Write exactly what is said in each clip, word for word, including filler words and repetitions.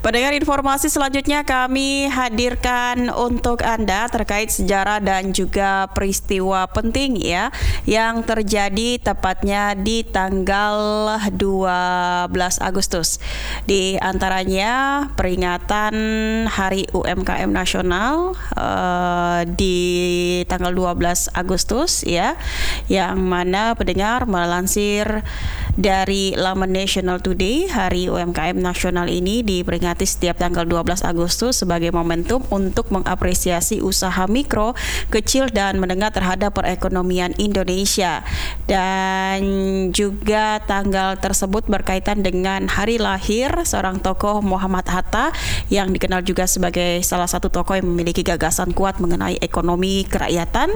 Pendengar, informasi selanjutnya kami hadirkan untuk Anda terkait sejarah dan juga peristiwa penting ya yang terjadi tepatnya di tanggal dua belas Agustus. Di antaranya peringatan Hari U M K M Nasional uh, di tanggal dua belas Agustus ya, yang mana pendengar melansir dari laman National Today, Hari U M K M Nasional ini diperingati setiap tanggal dua belas Agustus sebagai momentum untuk mengapresiasi usaha mikro, kecil dan menengah terhadap perekonomian Indonesia. Dan juga tanggal tersebut berkaitan dengan hari lahir seorang tokoh Muhammad Hatta yang dikenal juga sebagai salah satu tokoh yang memiliki gagasan kuat mengenai ekonomi kerakyatan.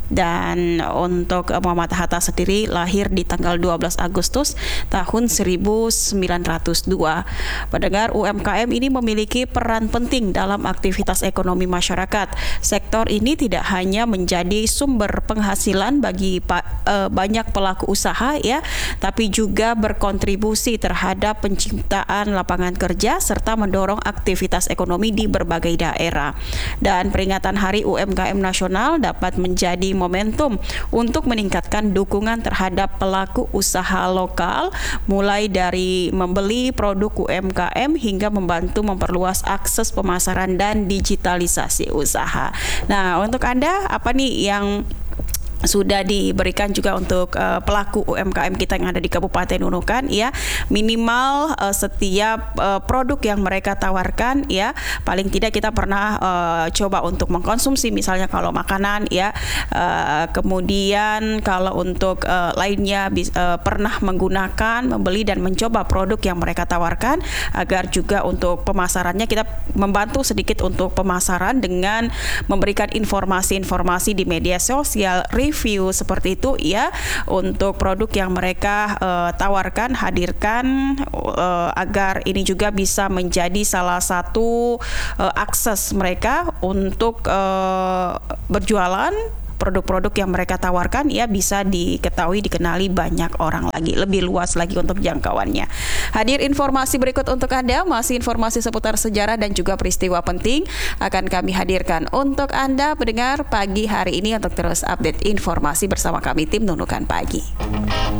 Dan untuk Muhammad Hatta sendiri lahir di tanggal dua belas Agustus tahun seribu sembilan ratus dua. Pendengar, U M K M ini memiliki peran penting dalam aktivitas ekonomi masyarakat. Sektor ini tidak hanya menjadi sumber penghasilan bagi pa, e, banyak pelaku usaha ya, tapi juga berkontribusi terhadap penciptaan lapangan kerja serta mendorong aktivitas ekonomi di berbagai daerah. Dan peringatan Hari U M K M Nasional dapat menjadi momentum untuk meningkatkan dukungan terhadap pelaku usaha lokal, mulai dari membeli produk U M K M hingga membantu memperluas akses pemasaran dan digitalisasi usaha. Nah, untuk Anda apa nih yang sudah diberikan juga untuk uh, pelaku U M K M kita yang ada di Kabupaten Nunukan ya, minimal uh, setiap uh, produk yang mereka tawarkan ya, paling tidak kita pernah uh, coba untuk mengkonsumsi, misalnya kalau makanan ya, uh, kemudian kalau untuk uh, lainnya bis, uh, pernah menggunakan, membeli dan mencoba produk yang mereka tawarkan, agar juga untuk pemasarannya kita membantu sedikit untuk pemasaran dengan memberikan informasi-informasi di media sosial, review seperti itu ya, untuk produk yang mereka uh, tawarkan, hadirkan uh, agar ini juga bisa menjadi salah satu uh, akses mereka untuk uh, berjualan. Produk-produk yang mereka tawarkan ya bisa diketahui, dikenali banyak orang lagi, lebih luas lagi untuk jangkauannya. Hadir informasi berikut untuk Anda, masih informasi seputar sejarah dan juga peristiwa penting akan kami hadirkan untuk Anda pendengar pagi hari ini untuk terus update informasi bersama kami tim Nunukan Pagi.